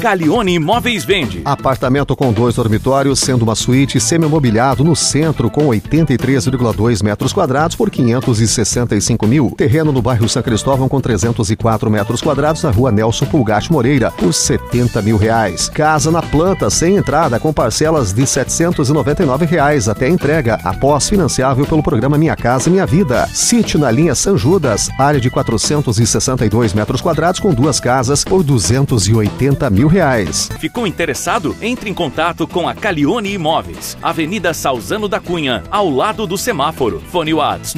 Calione Imóveis vende. Apartamento com 2 dormitórios, sendo uma suíte semi-mobiliado no centro com 83,2 metros quadrados por 565 mil. Terreno no bairro São Cristóvão com 304 metros quadrados na rua Nelson Pulgatti Moreira por R$70 mil. Casa na planta, sem entrada, com parcelas de R$799 até a entrega, após financiável pelo programa Minha Casa Minha Vida. Sítio na linha São Judas, área de 462 metros quadrados com 2 casas por R$280 mil. Ficou interessado? Entre em contato com a Calione Imóveis, Avenida Salzano da Cunha, ao lado do semáforo. Fone WhatsApp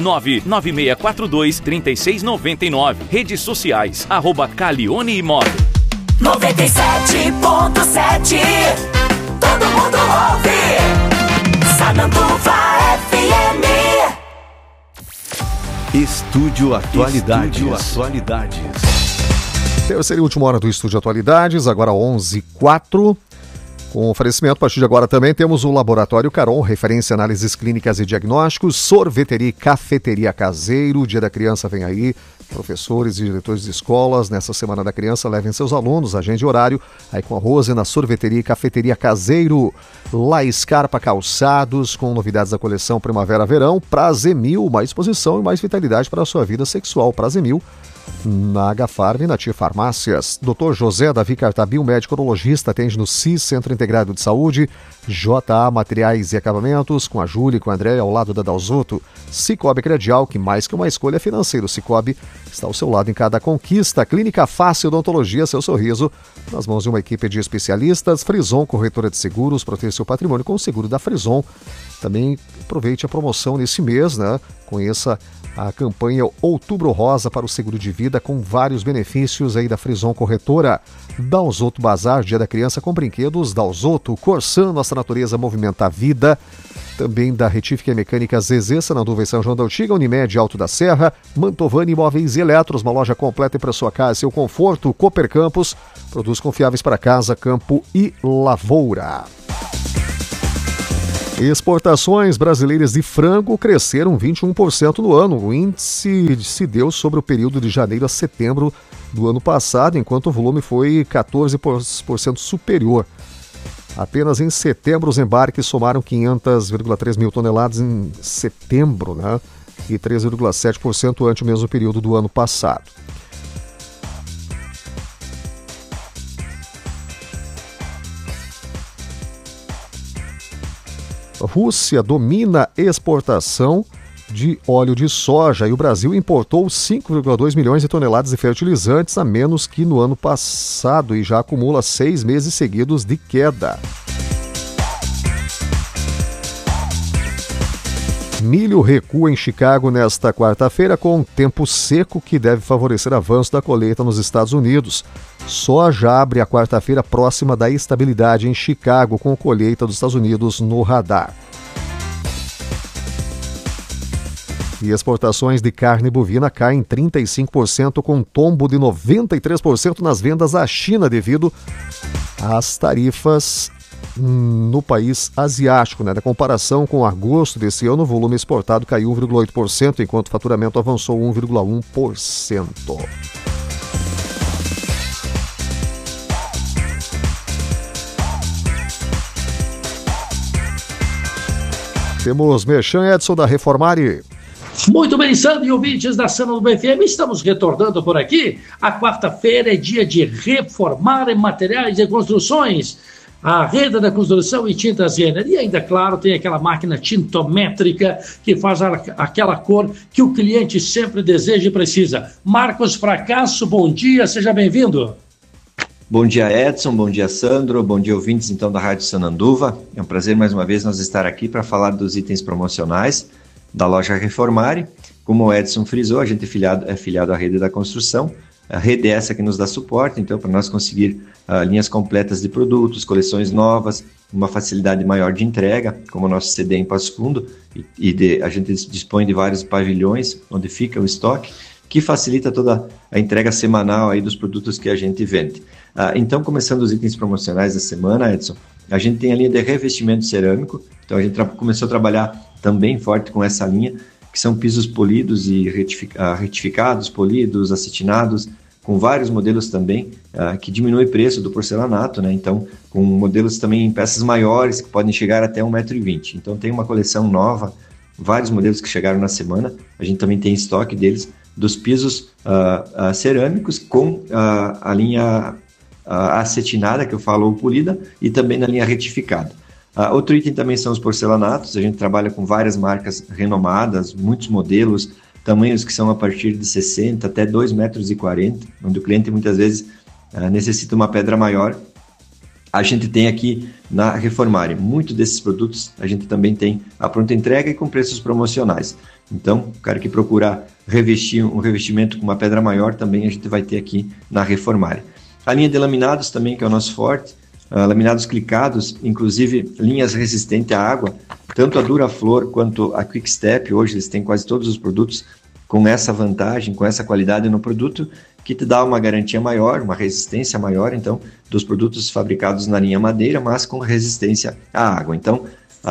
99642-3699. Redes sociais, @Calione Imóveis. 97.7. Todo mundo ouve. Sananduva FM. Estúdio Atualidades. Terceira e última hora do Estúdio Atualidades, agora 11h04. Com oferecimento, a partir de agora também temos o Laboratório Caron, referência em análises clínicas e diagnósticos, sorveteria e cafeteria caseiro. O Dia da Criança vem aí. Professores e diretores de escolas, nessa Semana da Criança, levem seus alunos, agende horário, aí com a Rose na sorveteria e cafeteria caseiro. La Scarpa Calçados, com novidades da coleção Primavera-Verão. Prazemil, mais exposição e mais vitalidade para a sua vida sexual. Prazemil, na H-Farm e na Tia Farmácias. Dr. José Davi Cartabil, médico urologista, atende no CIS, Centro Integrado de Saúde. JA Materiais e Acabamentos, com a Júlia e com a Andréia, ao lado da Dalzotto. Cicobi Credial, que mais que uma escolha financeira, o Cicobi está ao seu lado em cada conquista. Clínica Fácil Odontologia, seu sorriso nas mãos de uma equipe de especialistas. Frison, corretora de seguros, proteja seu patrimônio com o seguro da Frison. Também aproveite a promoção nesse mês, né? Conheça a campanha Outubro Rosa para o seguro de vida, com vários benefícios aí da Frison Corretora. Dalzotto Bazar, Dia da Criança com brinquedos. Dalzotto, Corsan, nossa natureza movimenta a vida. Também da Retífica e Mecânica Zezé, Sananduva e São João da Ortiga, Unimed Alto da Serra, Mantovani Imóveis e Eletros, uma loja completa para sua casa e seu conforto. Cooper Campos, produtos confiáveis para casa, campo e lavoura. Exportações brasileiras de frango cresceram 21% no ano. O índice se deu sobre o período de janeiro a setembro do ano passado, enquanto o volume foi 14% superior. Apenas em setembro, os embarques somaram 500,3 mil toneladas em setembro, né? E 3,7% ante o mesmo período do ano passado. A Rússia domina a exportação de óleo de soja e o Brasil importou 5,2 milhões de toneladas de fertilizantes a menos que no ano passado e já acumula 6 meses seguidos de queda. Milho recua em Chicago nesta quarta-feira com um tempo seco que deve favorecer avanço da colheita nos Estados Unidos. Soja abre a quarta-feira próxima da estabilidade em Chicago, com colheita dos Estados Unidos no radar. E exportações de carne bovina caem 35%, com tombo de 93% nas vendas à China devido às tarifas no país asiático. Na comparação com agosto desse ano, o volume exportado caiu 1,8%, enquanto o faturamento avançou 1,1%. Temos Merchan Edson da Reformare. Muito bem, Sandro e ouvintes da Sananduva FM, estamos retornando por aqui. A quarta-feira é dia de Reformare Materiais e Construções. A Rede da Construção e Tintas Renner. E ainda, claro, tem aquela máquina tintométrica que faz aquela cor que o cliente sempre deseja e precisa. Marcos Fracasso, bom dia, seja bem-vindo. Bom dia, Edson, bom dia, Sandro, bom dia, ouvintes então da Rádio Sananduva. É um prazer mais uma vez nós estar aqui para falar dos itens promocionais da loja Reformare. Como o Edson frisou, a gente é filiado à Rede da Construção. A rede é essa que nos dá suporte, então, para nós conseguir linhas completas de produtos, coleções novas, uma facilidade maior de entrega, como o nosso CD em Passo Fundo, a gente dispõe de vários pavilhões onde fica o estoque, que facilita toda a entrega semanal aí dos produtos que a gente vende. Então, começando os itens promocionais da semana, Edson, a gente tem a linha de revestimento cerâmico, então a gente começou a trabalhar também forte com essa linha, que são pisos polidos e retificados, polidos, acetinados, com vários modelos também que diminuem o preço do porcelanato, né? Então, com modelos também em peças maiores, que podem chegar até 1,20 m. Então, tem uma coleção nova, vários modelos que chegaram na semana, a gente também tem estoque deles, dos pisos cerâmicos com a linha acetinada, que eu falo, ou polida, e também na linha retificada. Outro item também são os porcelanatos, a gente trabalha com várias marcas renomadas, muitos modelos, tamanhos que são a partir de 60 até 2,40 m, onde o cliente muitas vezes necessita uma pedra maior. A gente tem aqui na Reformare, muitos desses produtos a gente também tem a pronta entrega e com preços promocionais. Então, o cara que procurar revestir um revestimento com uma pedra maior, também a gente vai ter aqui na Reformare. A linha de laminados também, que é o nosso forte, laminados clicados, inclusive linhas resistentes à água, tanto a Duraflor quanto a Quickstep, hoje eles têm quase todos os produtos com essa vantagem, com essa qualidade no produto, que te dá uma garantia maior, uma resistência maior, então, dos produtos fabricados na linha madeira, mas com resistência à água. Então,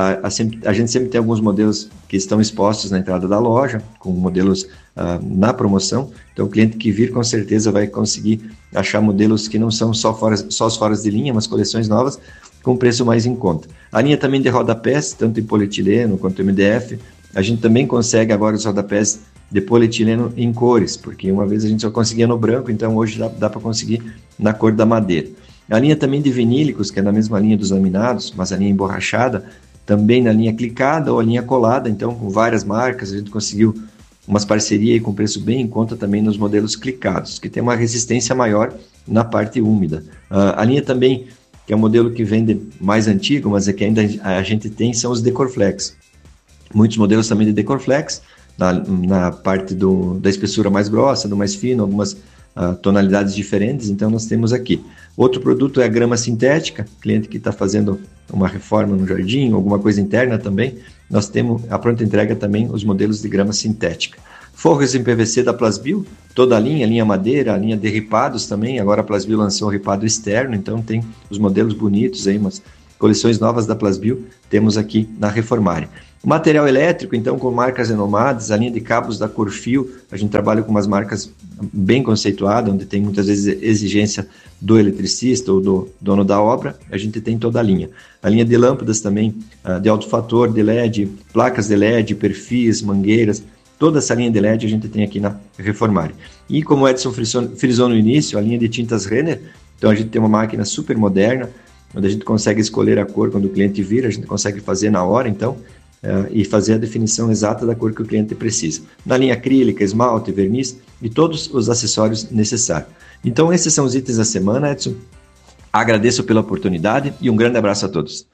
a gente sempre tem alguns modelos que estão expostos na entrada da loja, com modelos na promoção, então o cliente que vir com certeza vai conseguir achar modelos que não são só os foras de linha, mas coleções novas, com preço mais em conta. A linha também de rodapés, tanto em polietileno quanto MDF, a gente também consegue agora os rodapés de polietileno em cores, porque uma vez a gente só conseguia no branco, então hoje dá para conseguir na cor da madeira. A linha também de vinílicos, que é na mesma linha dos laminados, mas a linha emborrachada, também na linha clicada ou a linha colada, então com várias marcas a gente conseguiu umas parcerias com preço bem em conta também nos modelos clicados, que tem uma resistência maior na parte úmida. A linha também, que é um modelo que vende mais antigo, mas é que ainda a gente tem, são os Decorflex. Muitos modelos também de Decorflex, na parte da espessura mais grossa, do mais fino, algumas tonalidades diferentes, então nós temos aqui. Outro produto é a grama sintética, cliente que está fazendo uma reforma no jardim, alguma coisa interna também, nós temos a pronta entrega também, os modelos de grama sintética. Forros em PVC da Plasbil, toda a linha madeira, a linha de ripados também, agora a Plasbil lançou o ripado externo, então tem os modelos bonitos aí, umas coleções novas da Plasbil, temos aqui na Reformare. Material elétrico, então, com marcas renomadas, a linha de cabos da Corfil, a gente trabalha com umas marcas bem conceituadas, onde tem muitas vezes exigência do eletricista ou do dono da obra, a gente tem toda a linha. A linha de lâmpadas também, de alto fator, de LED, placas de LED, perfis, mangueiras, toda essa linha de LED a gente tem aqui na Reformare. E como o Edson frisou no início, a linha de tintas Renner, então a gente tem uma máquina super moderna, onde a gente consegue escolher a cor quando o cliente vir, a gente consegue fazer na hora, então, e fazer a definição exata da cor que o cliente precisa. Na linha acrílica, esmalte, verniz e todos os acessórios necessários. Então, esses são os itens da semana, Edson. Agradeço pela oportunidade e um grande abraço a todos.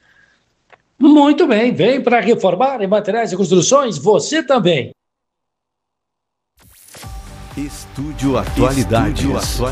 Muito bem, vem para Reformar em Materiais e Construções, você também. Estúdio Atualidades.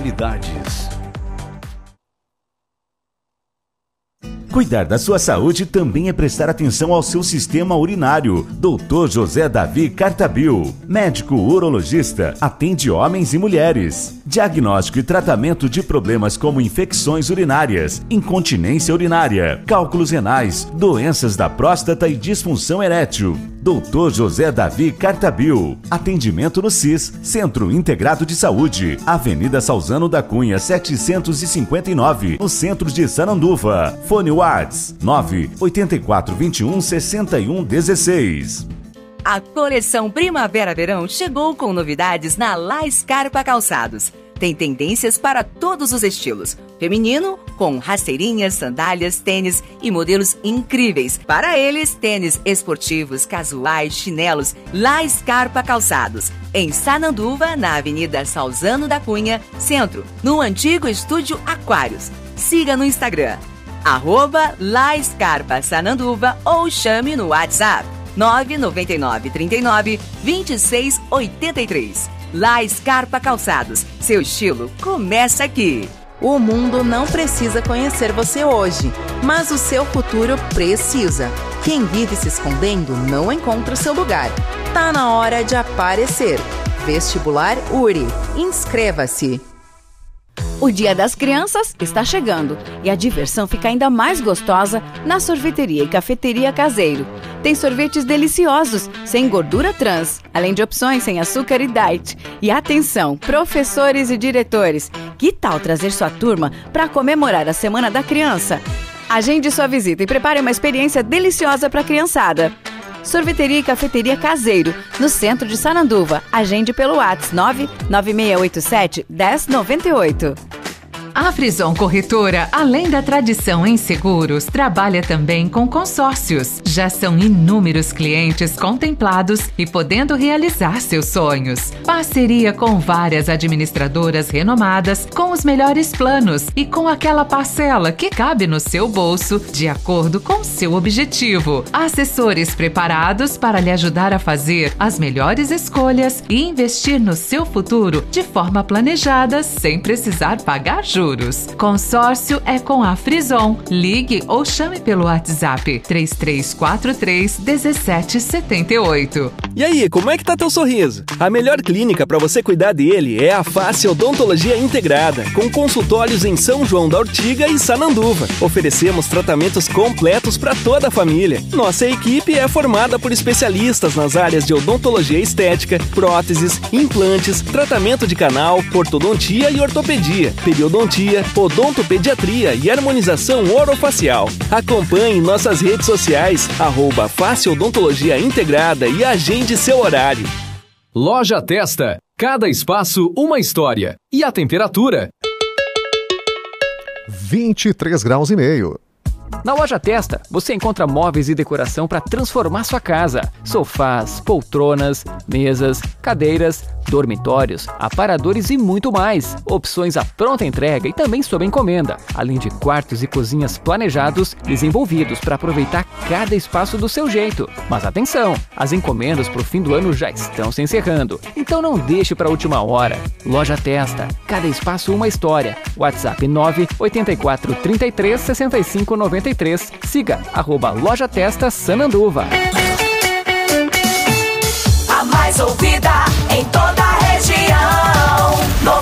Cuidar da sua saúde também é prestar atenção ao seu sistema urinário. Dr. José Davi Cartabil, médico urologista, atende homens e mulheres. Diagnóstico e tratamento de problemas como infecções urinárias, incontinência urinária, cálculos renais, doenças da próstata e disfunção erétil. Dr. José Davi Cartabil. Atendimento no CIS, Centro Integrado de Saúde, Avenida Salzano da Cunha, 759, no centro de Sananduva. Fone Whats 984216116. A coleção Primavera-Verão chegou com novidades na La Scarpa Calçados. Tem tendências para todos os estilos. Feminino, com rasteirinhas, sandálias, tênis e modelos incríveis. Para eles, tênis esportivos, casuais, chinelos, La Scarpa Calçados. Em Sananduva, na Avenida Salzano da Cunha, centro, no antigo Estúdio Aquários. Siga no Instagram, @La Scarpa Sananduva ou chame no WhatsApp 999 39 26 83. La Scarpa Calçados, seu estilo começa aqui. O mundo não precisa conhecer você hoje, mas o seu futuro precisa. Quem vive se escondendo não encontra o seu lugar. Tá na hora de aparecer. Vestibular URI. Inscreva-se. O Dia das Crianças está chegando e a diversão fica ainda mais gostosa na Sorveteria e Cafeteria Caseiro. Tem sorvetes deliciosos, sem gordura trans, além de opções sem açúcar e diet. E atenção, professores e diretores, que tal trazer sua turma para comemorar a Semana da Criança? Agende sua visita e prepare uma experiência deliciosa para a criançada. Sorveteria e Cafeteria Caseiro, no centro de Sananduva. Agende pelo WhatsApp 99687-1098. A Frison Corretora, além da tradição em seguros, trabalha também com consórcios. Já são inúmeros clientes contemplados e podendo realizar seus sonhos. Parceria com várias administradoras renomadas, com os melhores planos e com aquela parcela que cabe no seu bolso, de acordo com seu objetivo. Assessores preparados para lhe ajudar a fazer as melhores escolhas e investir no seu futuro de forma planejada, sem precisar pagar juros. Consórcio é com a Frison. Ligue ou chame pelo WhatsApp 3343-1778. E aí, como é que tá teu sorriso? A melhor clínica para você cuidar dele é a Face Odontologia Integrada, com consultórios em São João da Ortiga e Sananduva. Oferecemos tratamentos completos para toda a família. Nossa equipe é formada por especialistas nas áreas de odontologia estética, próteses, implantes, tratamento de canal, ortodontia e ortopedia, periodontia, odontopediatria e harmonização orofacial. Acompanhe nossas redes sociais, @Face Odontologia Integrada e agende seu horário. Loja Testa. Cada espaço, uma história. E a temperatura? 23 graus e meio. Na Loja Testa, você encontra móveis e decoração para transformar sua casa. Sofás, poltronas, mesas, cadeiras, dormitórios, aparadores e muito mais. Opções à pronta entrega e também sob encomenda. Além de quartos e cozinhas planejados, desenvolvidos para aproveitar cada espaço do seu jeito. Mas atenção, as encomendas para o fim do ano já estão se encerrando. Então não deixe para a última hora. Loja Testa, cada espaço uma história. WhatsApp 984336593. Siga @Loja Testa Sananduva. A mais ouvida em toda a região,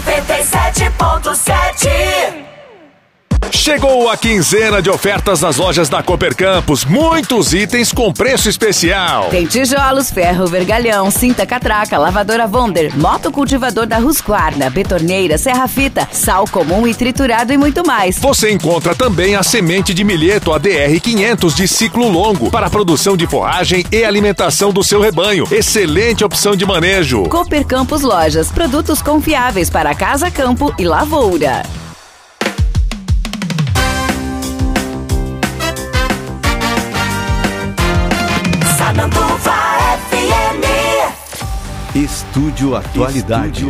97.7. Chegou a quinzena de ofertas das lojas da Cooper Campos. Muitos itens com preço especial. Tem tijolos, ferro, vergalhão, cinta catraca, lavadora Wonder, motocultivador da Husqvarna, betorneira, serra-fita, sal comum e triturado e muito mais. Você encontra também a semente de milheto ADR 500 de ciclo longo para a produção de forragem e alimentação do seu rebanho. Excelente opção de manejo. Cooper Campos Lojas, produtos confiáveis para casa, campo e lavoura. Sananduva FM. Estúdio Atualidades.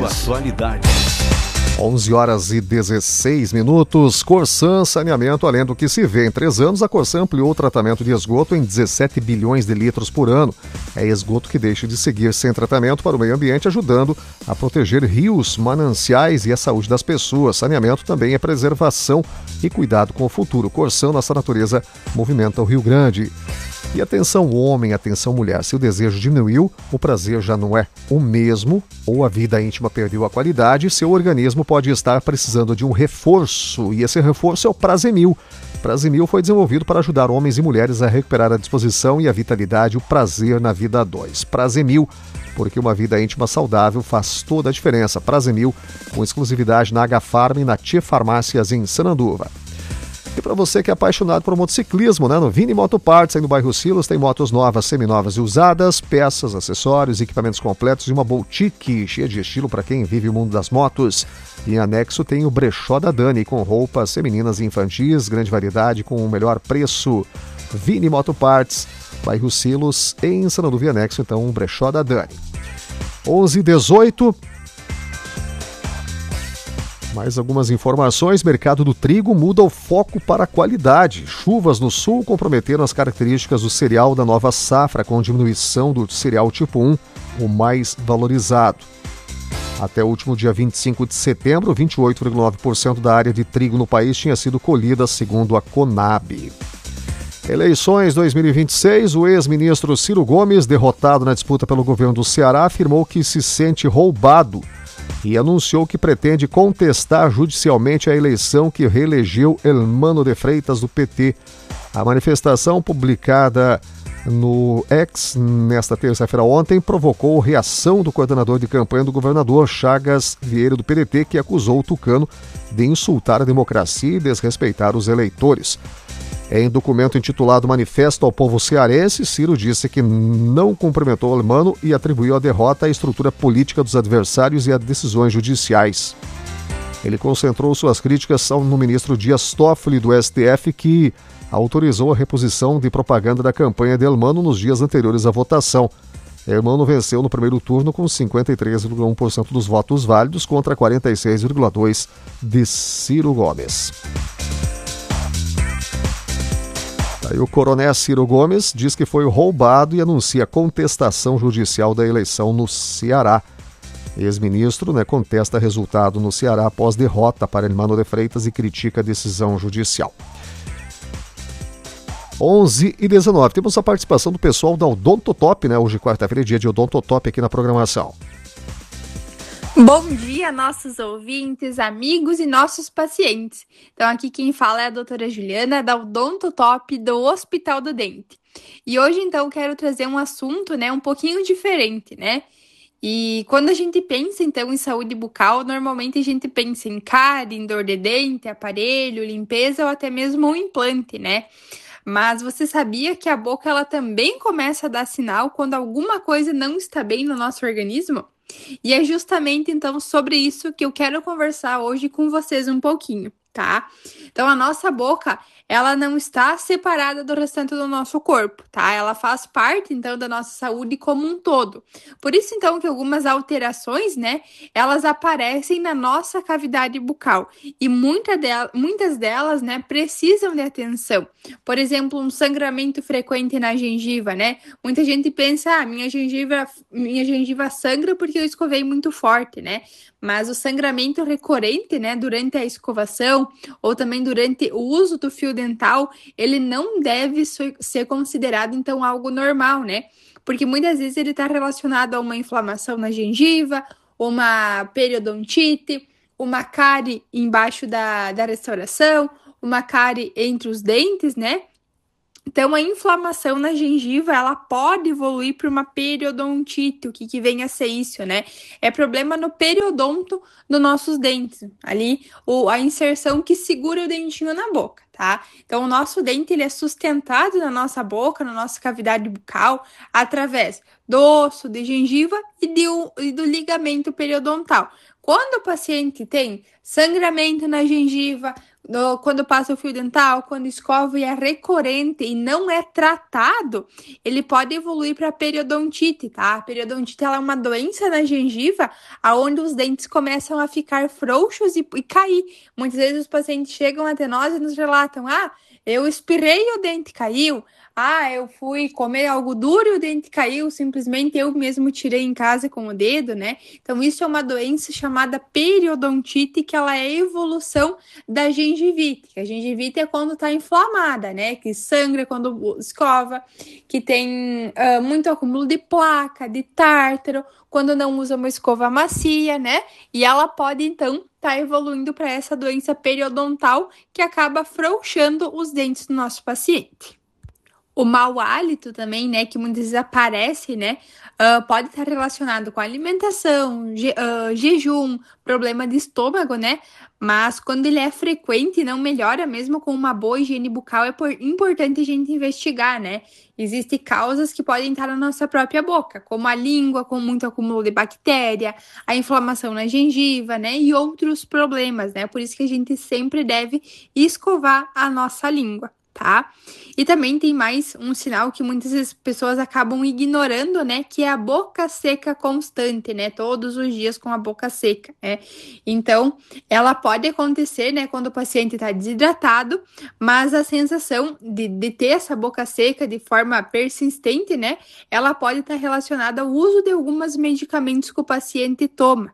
11 horas e 16 minutos. Corsan Saneamento, além do que se vê em 3 anos, a Corsan ampliou o tratamento de esgoto em 17 bilhões de litros por ano. É esgoto que deixa de seguir sem tratamento para o meio ambiente, ajudando a proteger rios, mananciais e a saúde das pessoas. Saneamento também é preservação e cuidado com o futuro. Corsan, nossa natureza, movimenta o Rio Grande. E atenção homem, atenção mulher, se o desejo diminuiu, o prazer já não é o mesmo, ou a vida íntima perdeu a qualidade, seu organismo pode estar precisando de um reforço, e esse reforço é o Prazemil. Prazemil foi desenvolvido para ajudar homens e mulheres a recuperar a disposição e a vitalidade, o prazer na vida a dois. Prazemil, porque uma vida íntima saudável faz toda a diferença. Prazemil, com exclusividade na H-Farm e na Tia Farmácias em Sananduva. E para você que é apaixonado por motociclismo, né? No Vini Moto Parts, aí no bairro Silos, tem motos novas, seminovas e usadas, peças, acessórios, equipamentos completos e uma boutique cheia de estilo para quem vive o mundo das motos. E em anexo tem o Brechó da Dani, com roupas femininas e infantis, grande variedade com o melhor preço. Vini Moto Parts, bairro Silos, em Sananduva e anexo, então, o Brechó da Dani. 11h18. Mais algumas informações. Mercado do trigo muda o foco para a qualidade. Chuvas no sul comprometeram as características do cereal da nova safra, com diminuição do cereal tipo 1, o mais valorizado. Até o último dia 25 de setembro, 28,9% da área de trigo no país tinha sido colhida, segundo a Conab. Eleições 2026, o ex-ministro Ciro Gomes, derrotado na disputa pelo governo do Ceará, afirmou que se sente roubado e anunciou que pretende contestar judicialmente a eleição que reelegeu Elmano de Freitas do PT. A manifestação publicada no X, nesta terça-feira ontem, provocou reação do coordenador de campanha do governador Chagas Vieira do PDT, que acusou o tucano de insultar a democracia e desrespeitar os eleitores. Em documento intitulado Manifesto ao Povo Cearense, Ciro disse que não cumprimentou o Elmano e atribuiu a derrota à estrutura política dos adversários e a decisões judiciais. Ele concentrou suas críticas no ministro Dias Toffoli do STF, que autorizou a reposição de propaganda da campanha de Elmano nos dias anteriores à votação. Elmano venceu no primeiro turno com 53,1% dos votos válidos contra 46,2% de Ciro Gomes. Aí o coronel Ciro Gomes diz que foi roubado e anuncia contestação judicial da eleição no Ceará. Ex-ministro contesta resultado no Ceará após derrota para Elmano de Freitas e critica a decisão judicial. 11h19. Temos a participação do pessoal da Odontotop, hoje quarta-feira, dia de Odontotop aqui na programação. Bom dia, nossos ouvintes, amigos e nossos pacientes. Então, aqui quem fala é a doutora Juliana, da Odontotop do Hospital do Dente. E hoje, então, quero trazer um assunto, um pouquinho diferente, E quando a gente pensa, então, em saúde bucal, normalmente a gente pensa em cárie, em dor de dente, aparelho, limpeza ou até mesmo um implante, Mas você sabia que a boca, ela também começa a dar sinal quando alguma coisa não está bem no nosso organismo? E é justamente, então, sobre isso que eu quero conversar hoje com vocês um pouquinho, tá? Então, a nossa boca, ela não está separada do restante do nosso corpo, tá? Ela faz parte, então, da nossa saúde como um todo. Por isso, então, que algumas alterações, elas aparecem na nossa cavidade bucal. E muitas delas, precisam de atenção. Por exemplo, um sangramento frequente na gengiva, Muita gente pensa, minha gengiva sangra porque eu escovei muito forte, Mas o sangramento recorrente, durante a escovação ou também durante o uso do fio dental, ele não deve ser considerado, então, algo normal, Porque muitas vezes ele está relacionado a uma inflamação na gengiva, uma periodontite, uma cárie embaixo da restauração, uma cárie entre os dentes, Então, a inflamação na gengiva, ela pode evoluir para uma periodontite. O que vem a ser isso, É problema no periodonto dos nossos dentes. Ali, a inserção que segura o dentinho na boca, tá? Então, o nosso dente, ele é sustentado na nossa boca, na nossa cavidade bucal, através do osso de gengiva e do ligamento periodontal. Quando o paciente tem sangramento na gengiva, quando passa o fio dental, quando escova e é recorrente e não é tratado, ele pode evoluir para periodontite, tá? A periodontite, ela é uma doença na gengiva, onde os dentes começam a ficar frouxos e cair. Muitas vezes os pacientes chegam até nós e nos relatam, eu espirrei e o dente caiu. Eu fui comer algo duro e o dente caiu, simplesmente eu mesmo tirei em casa com o dedo, Então, isso é uma doença chamada periodontite, que ela é a evolução da gengivite. A gengivite é quando está inflamada, Que sangra quando escova, que tem muito acúmulo de placa, de tártaro, quando não usa uma escova macia, E ela pode, então, estar evoluindo para essa doença periodontal que acaba afrouxando os dentes do nosso paciente. O mau hálito também, que muitas vezes aparece, pode estar relacionado com alimentação, jejum, problema de estômago, Mas quando ele é frequente e não melhora, mesmo com uma boa higiene bucal, é importante a gente investigar, Existem causas que podem estar na nossa própria boca, como a língua com muito acúmulo de bactéria, a inflamação na gengiva, e outros problemas, Por isso que a gente sempre deve escovar a nossa língua. Tá? E também tem mais um sinal que muitas pessoas acabam ignorando, que é a boca seca constante, todos os dias com a boca seca, Então, ela pode acontecer, quando o paciente está desidratado, mas a sensação de ter essa boca seca de forma persistente, ela pode estar relacionada ao uso de alguns medicamentos que o paciente toma.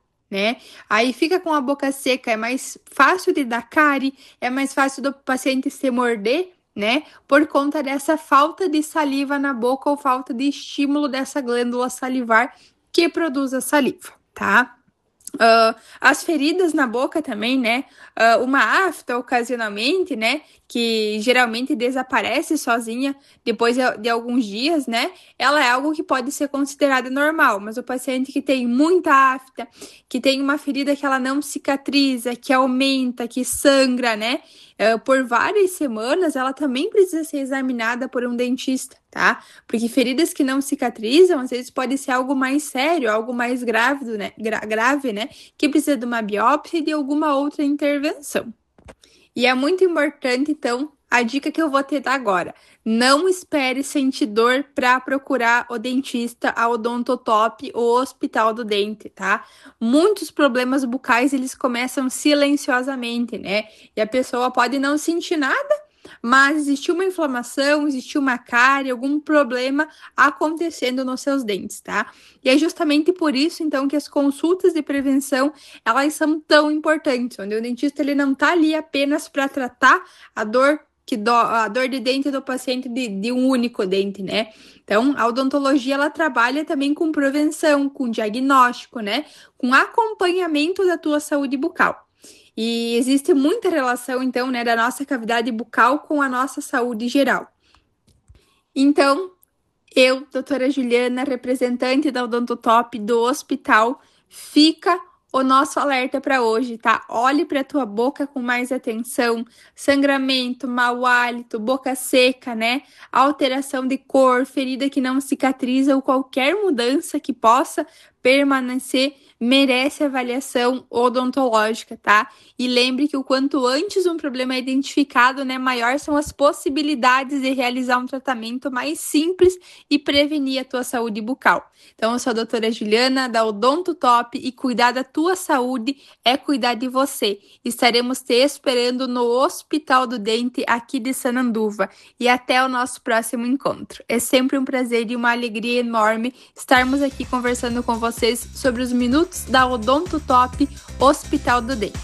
Aí fica com a boca seca, é mais fácil de dar cárie, é mais fácil do paciente se morder, por conta dessa falta de saliva na boca ou falta de estímulo dessa glândula salivar que produz a saliva, tá? As feridas na boca também, né? Uma afta, ocasionalmente, né? Que geralmente desaparece sozinha depois de alguns dias, né? Ela é algo que pode ser considerado normal, mas o paciente que tem muita afta, que tem uma ferida que ela não cicatriza, que aumenta, que sangra, né? Por várias semanas, ela também precisa ser examinada por um dentista, tá? Porque feridas que não cicatrizam, às vezes pode ser algo mais sério, algo mais grave, né? Grave, né? Que precisa de uma biópsia e de alguma outra intervenção. E é muito importante, então, a dica que eu vou te dar agora. Não espere sentir dor para procurar o dentista, a Odontotop ou o Hospital do Dente, tá? Muitos problemas bucais, eles começam silenciosamente, né? E a pessoa pode não sentir nada, mas existiu uma inflamação, existiu uma cárie, algum problema acontecendo nos seus dentes, tá? E é justamente por isso, então, que as consultas de prevenção, elas são tão importantes, onde o dentista, ele não tá ali apenas para tratar a dor de dente do paciente de um único dente, né? Então, a odontologia, ela trabalha também com prevenção, com diagnóstico, né? Com acompanhamento da tua saúde bucal. E existe muita relação, então, né, da nossa cavidade bucal com a nossa saúde geral. Então, eu, doutora Juliana, representante da Odontotop do hospital, fica o nosso alerta para hoje, tá? Olhe para a tua boca com mais atenção. Sangramento, mau hálito, boca seca, né? Alteração de cor, ferida que não cicatriza ou qualquer mudança que possa permanecer merece avaliação odontológica, tá? E lembre que o quanto antes um problema é identificado, né, maior são as possibilidades de realizar um tratamento mais simples e prevenir a tua saúde bucal. Então, eu sou a doutora Juliana, da Odontotop, e cuidar da tua saúde é cuidar de você. Estaremos te esperando no Hospital do Dente aqui de Sananduva. E até o nosso próximo encontro. É sempre um prazer e uma alegria enorme estarmos aqui conversando com vocês sobre os minutos da Odontotop Hospital do Dente.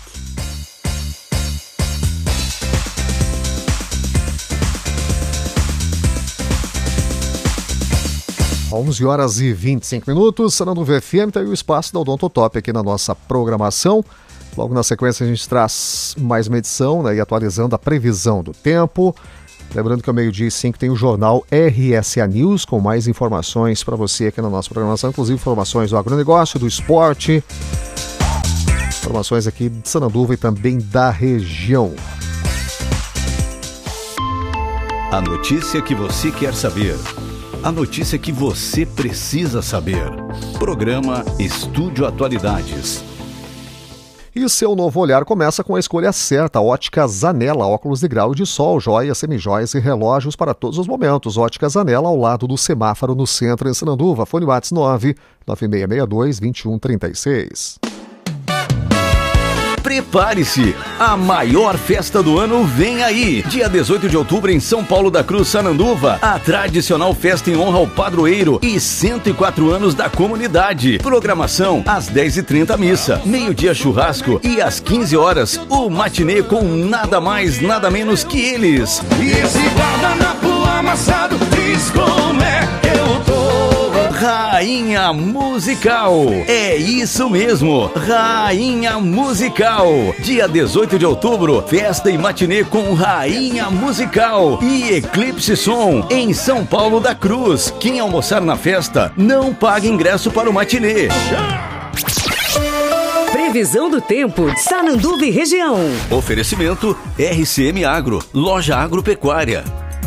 Às 11h25, Sananduva FM, tem o espaço da Odontotop aqui na nossa programação. Logo na sequência a gente traz mais uma edição, né, e atualizando a previsão do tempo. Lembrando que ao 12h05 tem o jornal RSA News com mais informações para você aqui na nossa programação, inclusive informações do agronegócio, do esporte, informações aqui de Sananduva e também da região. A notícia que você quer saber. A notícia que você precisa saber. Programa Estúdio Atualidades. E seu novo olhar começa com a escolha certa. Ótica Zanella, óculos de grau de sol, joias, semijoias e relógios para todos os momentos. Ótica Zanella, ao lado do semáforo no centro em Sananduva. Fone WhatsApp 99662-2136. Prepare-se! A maior festa do ano vem aí! Dia 18 de outubro em São Paulo da Cruz, Sananduva, a tradicional festa em honra ao padroeiro e 104 anos da comunidade. Programação às 10h30 missa, meio-dia churrasco e às 15 horas o matinê com nada mais, nada menos que eles. E esse guardanapo amassado diz como é que eu tô. Rainha Musical. É isso mesmo, Rainha Musical. Dia 18 de outubro, festa e matinê com Rainha Musical e Eclipse Som em São Paulo da Cruz. Quem almoçar na festa não paga ingresso para o matinê. Previsão do tempo, Sananduva e região. Oferecimento RCM Agro, loja agropecuária.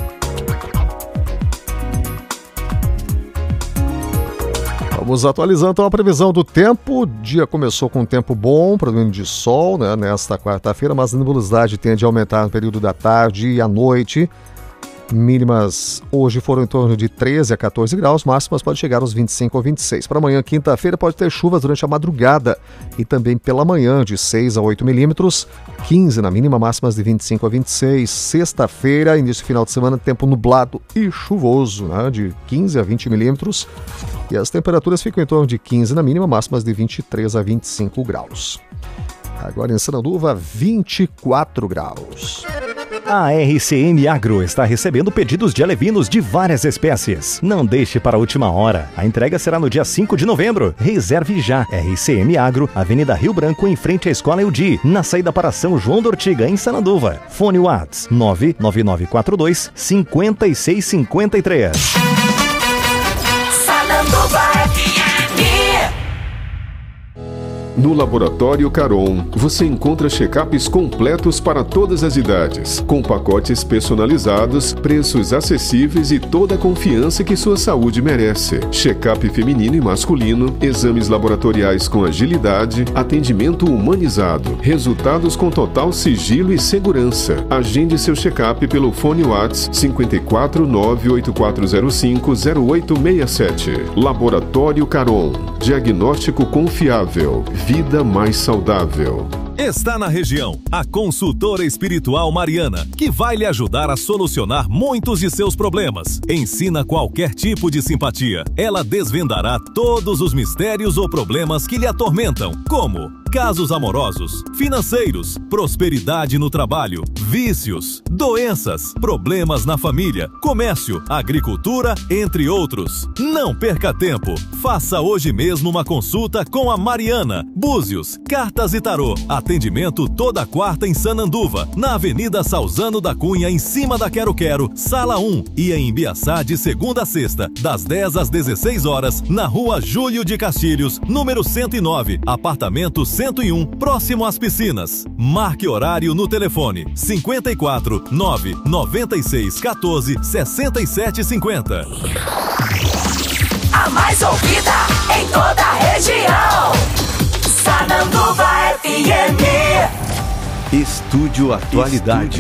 Vamos atualizando então a previsão do tempo. O dia começou com um tempo bom, predomínio de sol, né, nesta quarta-feira, mas a nebulosidade tende a aumentar no período da tarde e à noite. Mínimas hoje foram em torno de 13 a 14 graus, máximas pode chegar aos 25 ou 26. Para amanhã, quinta-feira, pode ter chuvas durante a madrugada e também pela manhã, de 6 a 8 milímetros, 15 na mínima, máximas de 25 a 26. Sexta-feira, início do final de semana, tempo nublado e chuvoso, né, de 15 a 20 milímetros. E as temperaturas ficam em torno de 15 na mínima, máximas de 23 a 25 graus. Agora em Sananduva, 24 graus. A RCM Agro está recebendo pedidos de alevinos de várias espécies. Não deixe para a última hora. A entrega será no dia 5 de novembro. Reserve já. RCM Agro, Avenida Rio Branco, em frente à Escola Eudi, na saída para São João da Ortiga, em Sananduva. Fone Whats 99942 5653. Sananduva FM. No Laboratório Caron, você encontra check-ups completos para todas as idades, com pacotes personalizados, preços acessíveis e toda a confiança que sua saúde merece. Check-up feminino e masculino, exames laboratoriais com agilidade, atendimento humanizado, resultados com total sigilo e segurança. Agende seu check-up pelo fone Whats 54 98405 0867. Laboratório Caron, diagnóstico confiável. Vida mais saudável. Está na região a consultora espiritual Mariana, que vai lhe ajudar a solucionar muitos de seus problemas. Ensina qualquer tipo de simpatia. Ela desvendará todos os mistérios ou problemas que lhe atormentam, como casos amorosos, financeiros, prosperidade no trabalho, vícios, doenças, problemas na família, comércio, agricultura, entre outros. Não perca tempo. Faça hoje mesmo uma consulta com a Mariana. Búzios, Cartas e Tarô. Atendimento toda quarta em Sananduva, na Avenida Salzano da Cunha, em cima da Quero Quero, Sala 1, e em Ibiaçá de segunda a sexta, das 10 às 16 horas, na Rua Júlio de Castilhos, número 109, apartamento 101, próximo às piscinas. Marque horário no telefone 54 996 14 67 50. A mais ouvida em toda a região. Sananduva FM. Estúdio Atualidades.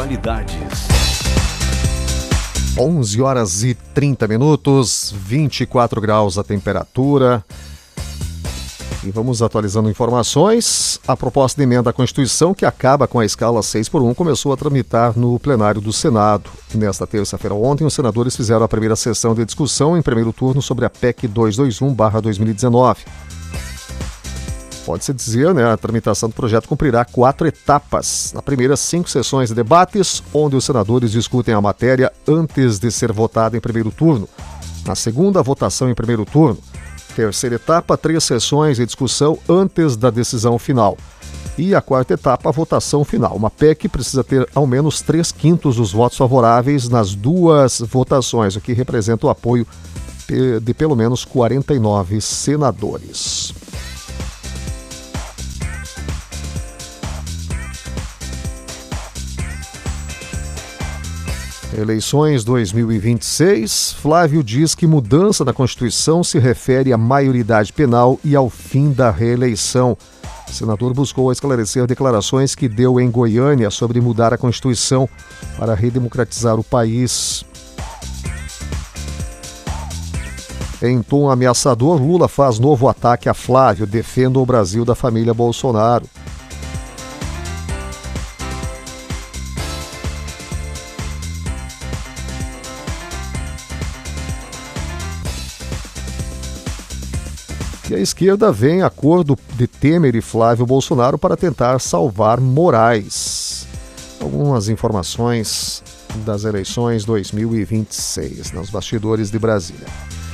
11 horas e 30 minutos, 24 graus a temperatura. E vamos atualizando informações. A proposta de emenda à Constituição, que acaba com a escala 6x1, começou a tramitar no plenário do Senado. Nesta terça-feira ontem, os senadores fizeram a primeira sessão de discussão em primeiro turno sobre a PEC 221/2019. Pode-se dizer, a tramitação do projeto cumprirá 4 etapas. Na primeira, 5 sessões de debates, onde os senadores discutem a matéria antes de ser votada em primeiro turno. Na segunda, votação em primeiro turno. Terceira etapa, 3 sessões de discussão antes da decisão final. E a quarta etapa, a votação final. Uma PEC precisa ter ao menos 3/5 dos votos favoráveis nas 2 votações, o que representa o apoio de pelo menos 49 senadores. Eleições 2026, Flávio diz que mudança na Constituição se refere à maioridade penal e ao fim da reeleição. O senador buscou esclarecer declarações que deu em Goiânia sobre mudar a Constituição para redemocratizar o país. Em tom ameaçador, Lula faz novo ataque a Flávio, defenda o Brasil da família Bolsonaro. E a esquerda vê em acordo de Temer e Flávio Bolsonaro para tentar salvar Moraes. Algumas informações das eleições 2026, nos bastidores de Brasília.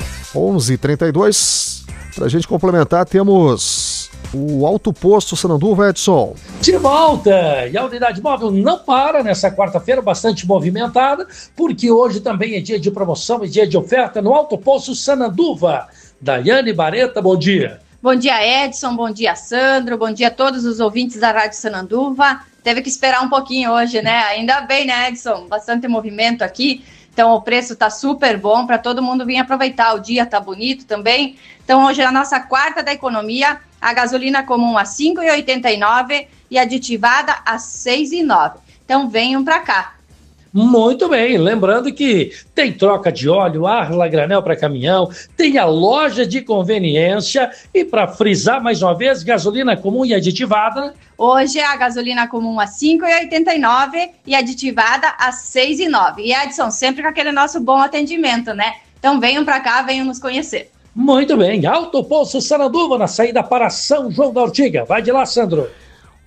11h32, para a gente complementar, temos o Alto Posto Sananduva, Edson. De volta! E a unidade móvel não para nessa quarta-feira, bastante movimentada, porque hoje também é dia de promoção e dia de oferta no Alto Posto Sananduva. Daiane Bareta, bom dia. Bom dia, Edson, bom dia, Sandro, bom dia a todos os ouvintes da Rádio Sananduva. Teve que esperar um pouquinho hoje, né? Ainda bem, né, Edson? Bastante movimento aqui, então o preço tá super bom para todo mundo vir aproveitar. O dia tá bonito também. Então hoje é a nossa quarta da economia, a gasolina comum a R$ 5,89 e aditivada a R$ 6,09. Então venham para cá. Muito bem, lembrando que tem troca de óleo, Arla granel para caminhão, tem a loja de conveniência e para frisar mais uma vez, gasolina comum e aditivada. Hoje é a gasolina comum a R$ 5,89 e aditivada a R$ 6,09. E Edson, sempre com aquele nosso bom atendimento, né? Então venham para cá, venham nos conhecer. Muito bem, Alto Posto Sananduva na saída para São João da Ortiga. Vai de lá, Sandro.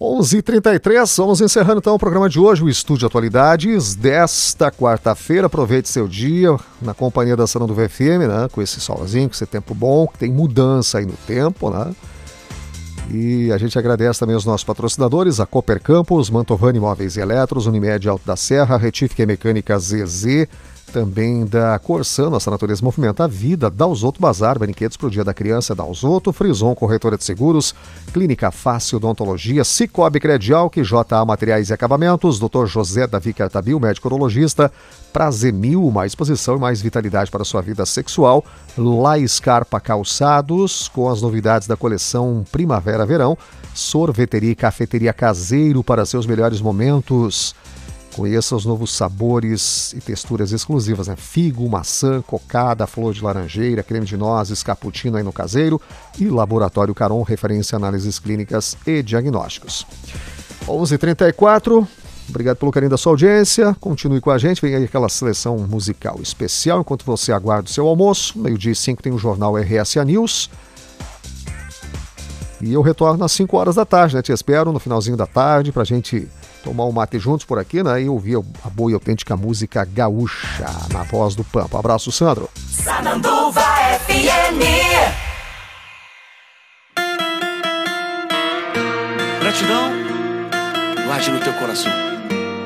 11h33, vamos encerrando então o programa de hoje, o Estúdio Atualidades desta quarta-feira. Aproveite seu dia na companhia da Sananduva FM, né? Com esse solzinho, com esse tempo bom, que tem mudança aí no tempo, né? E a gente agradece também os nossos patrocinadores, a Cooper Campos, Mantovani Móveis e Eletros, Unimed Alto da Serra, Retífica Mecânica ZZ, também da Corsan, nossa natureza movimenta a vida, Dalzotto Bazar, brinquedos para o Dia da Criança, Dalzotto, Frison, corretora de seguros, Clínica Fácil Odontologia, Cicobi Credial, JA Materiais e Acabamentos, Dr. José Davi Cartabil, médico urologista, Prazemil, mais exposição e mais vitalidade para a sua vida sexual, La Scarpa Calçados, com as novidades da coleção Primavera-Verão, Sorveteria e Cafeteria Caseiro para seus melhores momentos. Conheça os novos sabores e texturas exclusivas, né? Figo, maçã, cocada, flor de laranjeira, creme de nozes, cappuccino aí no caseiro e Laboratório Caron, referência em análises clínicas e diagnósticos. 11h34, obrigado pelo carinho da sua audiência, continue com a gente, vem aí aquela seleção musical especial, enquanto você aguarda o seu almoço, 12h05 tem o jornal RSA News. E eu retorno às 5 horas da tarde, né? Te espero no finalzinho da tarde pra gente tomar um mate juntos por aqui, né? E ouvir a boa e autêntica música gaúcha na voz do Pampa. Abraço, Sandro. Sananduva FM. Gratidão, guarde no teu coração.